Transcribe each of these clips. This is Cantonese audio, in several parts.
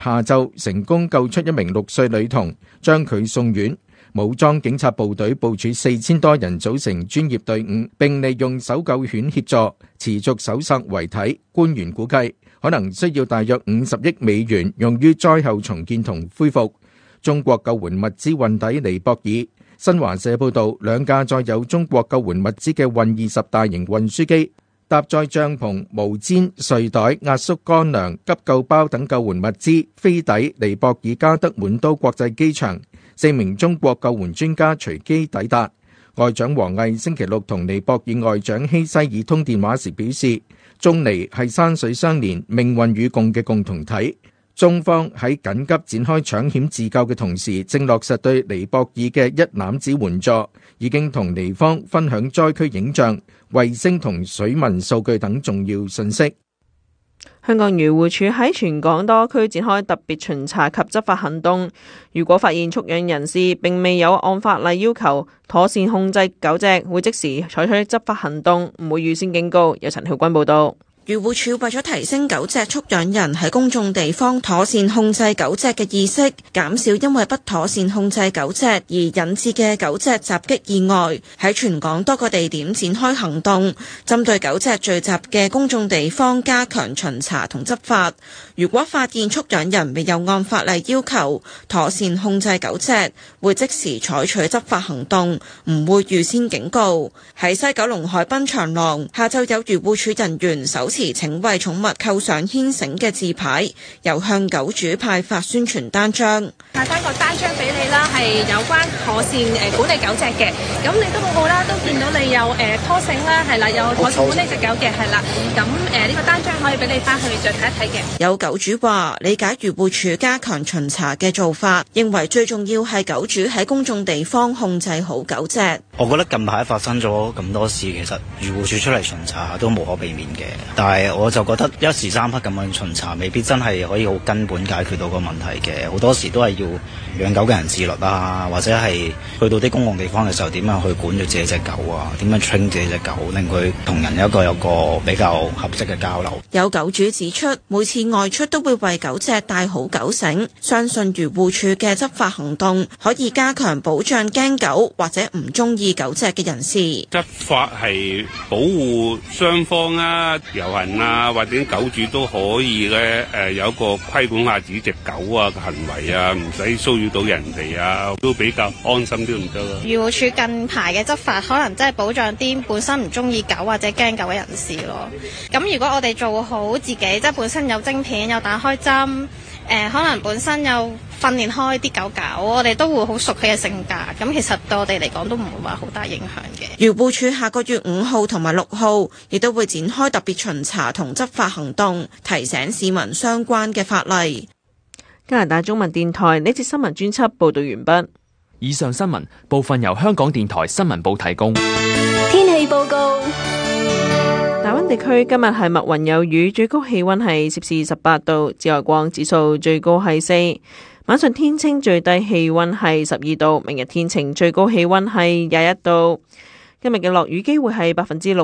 下晝成功救出一名6歲女童，將佢送院。武裝警察部隊部署4000多人組成專業隊伍，並利用搜救犬協助持續搜索遺體。官員估計可能需要大約50億美元用於災後重建同恢復。中國救援物資運抵尼泊爾。新華社報道，2架載有中國救援物資嘅運20大型運輸機，搭載帳篷、毛氈、睡袋、壓縮乾糧、急救包等救援物資，飛抵尼泊爾加德滿都國際機場。4名中國救援專家隨機抵達。外長王毅星期六同尼泊爾外長希西爾通電話時表示，中尼係山水相連、命運與共嘅共同體。中方喺緊急展開搶險自救嘅同時，正落實對尼泊爾嘅一攬子援助，已經同尼方分享災區影像、衛星同水文數據等重要信息。 香港漁護署喺全港多區展開特別巡查及執法行動，如果發現畜養人士並未有按法例要求妥善控制狗隻，會即時採取執法行動，唔會預先警告。有陳曉君報導。 漁護署為咗提升狗隻畜養人喺公眾地方妥善控制狗隻嘅意識，減少因為不妥善控制狗隻而引致嘅狗隻襲擊意外，喺全港多個地點展開行動，針對狗隻聚集嘅公眾地方加強巡查同執法。如果發現畜養人未有按法例要求妥善控制狗隻，會即時採取執法行動，唔會預先警告。喺西九龍海濱長廊，下晝有漁護署人員手持請為寵物扣上牽繩嘅字牌，又向狗主派發宣傳單張。 派翻個單張俾你啦，係有關妥善管理狗隻嘅。咁你都好好啦，都見到你有拖繩啦，係啦，有妥善管理隻狗嘅，係啦。咁呢個單張可以俾你翻去再睇一睇嘅。 有狗主話理解漁護署加強巡查嘅做法，認為最重要係狗主喺公眾地方控制好狗隻。 我覺得近排發生咗咁多事，其實漁護署出嚟巡查都無可避免嘅，但係我就覺得一時三刻咁樣巡查，未必真係可以好根本解決到個問題嘅。好多時都係要養狗嘅人自律啊，或者係去到啲公共地方嘅時候，點樣去管住自己隻狗啊？點樣 train 自己隻狗，令佢同人有個比較合適嘅交流。 有狗主指出，每次外出都會為狗隻帶好狗繩，相信漁護署嘅執法行動可以加強保障驚狗或者唔中意狗隻嘅人士。 執法係保護雙方啊，遊行啊，或者狗主都可以咧有一個規管下自己隻狗啊嘅行為啊，唔使騷擾到人哋啊，都比較安心啲唔得咯。 漁護署近排嘅執法可能真係保障啲本身唔中意狗或者驚狗嘅人士咯。咁如果我哋做好自己，即係本身有晶片、有打開針，可能本身有訓練開啲狗狗，我哋都會好熟佢嘅性格。咁其實對我哋嚟講都唔會話好大影響嘅。 漁護署下個月5號同埋6號亦都會展開特別巡查同執法行動，提醒市民相關嘅法例。 加拿大中文電台呢節新聞專輯報道完畢。 以上新聞部分由香港電台新聞部提供。 天氣報告。 大灣地區今日係密雲有雨，最高氣溫係攝氏18度，紫外光指數最高係4。晚上天清，最低氣溫係12度。明日天晴，最高氣溫係21度。今日嘅落雨機會係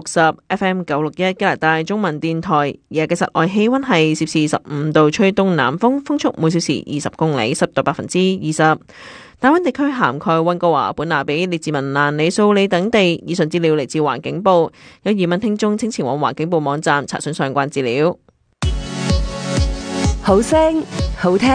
60%。FM 961加拿大中文電台，日嘅室外氣溫係攝氏15度，吹東南風，風速每小時20公里，濕度20%。大灣地區涵蓋溫哥華、本拿比、列治文蘭、里素里等地。以上資料嚟自環境部，有疑問聽眾請前往環境部網站查詢相關資料。 好聲好聽。